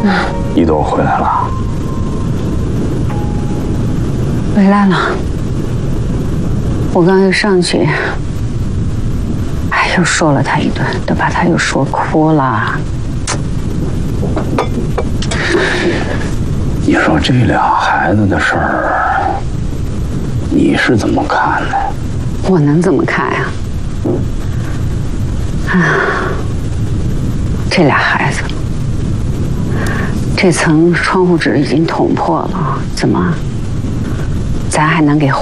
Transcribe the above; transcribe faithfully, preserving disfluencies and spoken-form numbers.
一朵回来了。 回来了。我刚又上去，哎，又说了他一顿，都把他又说哭了。 你说这俩孩子的事儿，你是怎么看的？ 我能怎么看呀？啊，这俩孩子，这层窗户纸已经捅破了，怎么，咱还能给